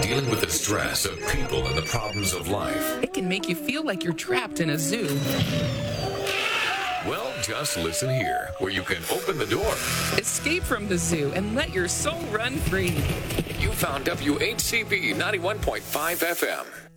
Dealing with the stress of people and the problems of life. It can make you feel like you're trapped in a zoo. Well, just listen here, where you can open the door. Escape from the zoo and let your soul run free. You found WHCB 91.5 FM.